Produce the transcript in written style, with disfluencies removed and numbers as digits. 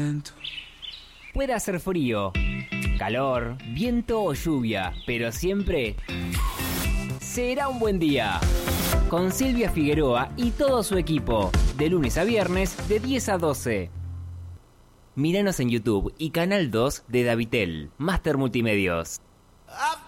momento. Puede hacer frío, calor, viento o lluvia, pero siempre será un buen día. Con Silvia Figueroa y todo su equipo, de lunes a viernes de 10 a 12. Míranos en YouTube y Canal 2 de Davitel, Master Multimedios.